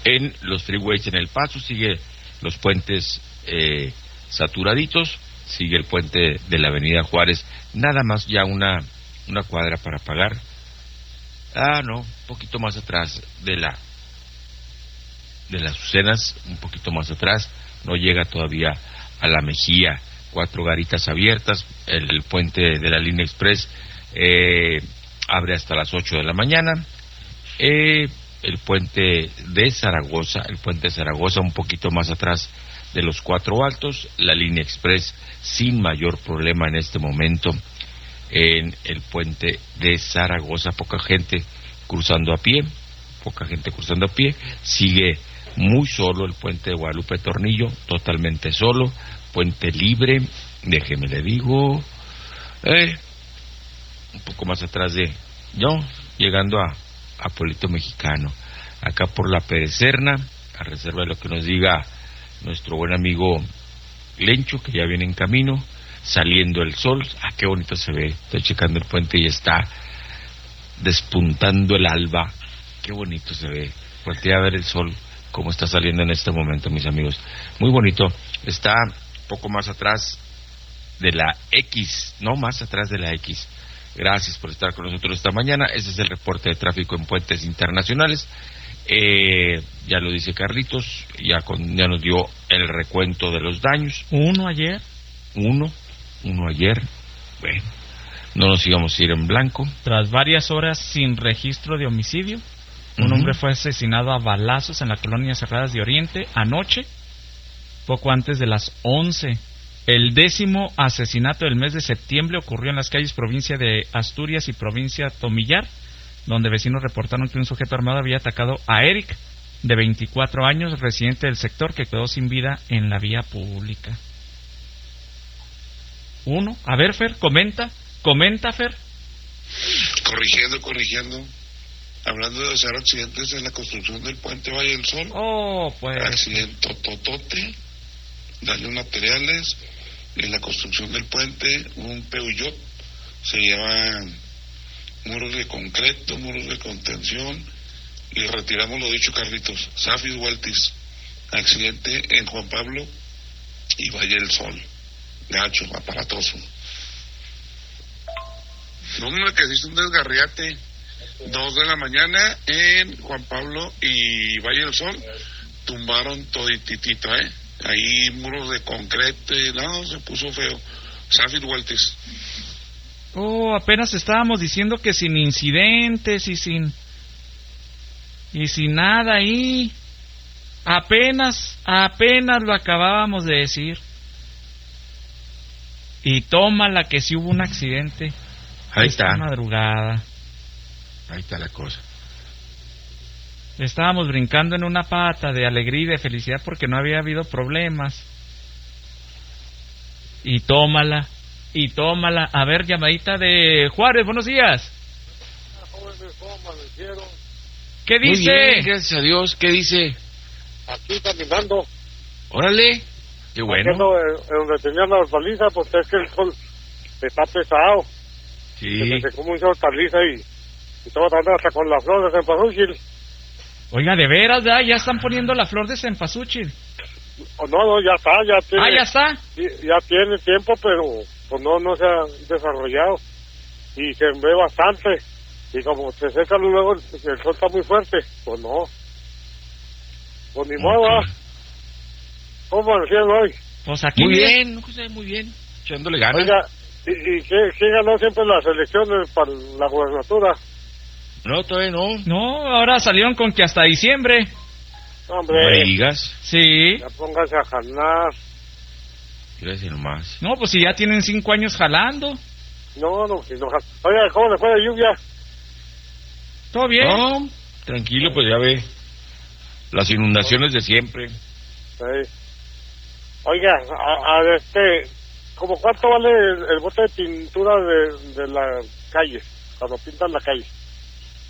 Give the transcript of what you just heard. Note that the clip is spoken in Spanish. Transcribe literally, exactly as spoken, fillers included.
en los freeways en El Paso, sigue los puentes eh, saturaditos, sigue el puente de la Avenida Juárez, nada más ya una una cuadra para pagar. Ah, no, un poquito más atrás de la de las Azucenas, un poquito más atrás, no llega todavía a la Mejía, cuatro garitas abiertas, el, el puente de la línea express eh, abre hasta las ocho de la mañana, eh, el puente de Zaragoza, el puente de Zaragoza un poquito más atrás de los Cuatro Altos, la línea express sin mayor problema en este momento en el puente de Zaragoza, poca gente cruzando a pie, poca gente cruzando a pie, sigue muy solo el puente de Guadalupe Tornillo, totalmente solo, puente libre, déjeme le digo, eh, un poco más atrás de, yo, llegando a, a Pueblito Mexicano, acá por la Perecerna, a reserva de lo que nos diga nuestro buen amigo Lencho, que ya viene en camino, saliendo el sol, ah, qué bonito se ve, estoy checando el puente y está despuntando el alba, qué bonito se ve, volteé a ver el sol, como está saliendo en este momento, mis amigos, muy bonito, está poco más atrás de la X, no más atrás de la X. Gracias por estar con nosotros esta mañana, ese es el reporte de tráfico en puentes internacionales. Eh, ya lo dice Carlitos, ya, con, ya nos dio el recuento de los daños. Uno ayer. Uno, uno ayer. Bueno, no nos íbamos a ir en blanco. Tras varias horas sin registro de homicidio, un uh-huh. hombre fue asesinado a balazos en la colonia Cerradas de Oriente anoche, poco antes de las once. El décimo asesinato del mes de septiembre ocurrió en las calles provincia de Asturias y provincia Tomillar, donde vecinos reportaron que un sujeto armado había atacado a Eric, de veinticuatro años, residente del sector, que quedó sin vida en la vía pública. Uno, a ver, Fer, comenta, comenta, Fer. Corrigiendo, corrigiendo. Hablando de hacer accidentes en la construcción del puente Valle del Sol. Oh, pues. Accidente totote, daños materiales en la construcción del puente, un Peugeot se lleva muros de concreto, muros de contención, y retiramos lo dicho, Carlitos. Safis Weltis, accidente en Juan Pablo y Valle del Sol, gacho, aparatoso. No, hombre, que existe un desgarriate, dos de la mañana en Juan Pablo y Valle del Sol, tumbaron todititito, eh ahí muros de concreto, y no, se puso feo. Safis Weltis. Oh, apenas estábamos diciendo que sin incidentes y sin y sin nada ahí. Apenas, apenas lo acabábamos de decir. Y tómala que sí hubo un accidente. Ahí está. Madrugada. Ahí está la cosa. Estábamos brincando en una pata de alegría y de felicidad porque no había habido problemas. Y tómala. Y tómala. A ver, llamadita de Juárez, buenos días. ¿Qué dice? Muy bien, gracias a Dios. ¿Qué dice? Aquí caminando. Órale, qué bueno. En donde tenía la hortaliza, pues es que el sol está pesado. Sí. Se me secó mucha hortaliza y, y estaba tratando hasta con las flores de cempasúchil. Oiga, de veras, ¿ya? ¿Ya están poniendo la flor de cempasúchil? Oh, no, no, ya está, ya tiene. Ah, ya está. Ya tiene tiempo, pero pues no, no se ha desarrollado. Y se ve bastante. Y como se seca luego, el, el sol está muy fuerte, pues no. Pues ni modo, okay. ¿Cómo amanecieron hoy? Pues aquí muy bien, bien, José, muy bien. Echándole ganas. Oiga, ¿y, y qué, qué ganó siempre las elecciones para la gubernatura? No, todavía no. No, ahora salieron con que hasta diciembre. Hombre. No me digas. Sí. Ya póngase a jalar. Gracias nomás. No, pues si ya tienen cinco años jalando. No, no, si no jalan. Oiga, ¿cómo le fue de lluvia? ¿Todo bien? No, tranquilo, pues ya ve. Las inundaciones de siempre. Sí. Oiga, a, a este, ¿como cuánto vale el, el bote de pintura de, de la calle? Cuando pintan la calle.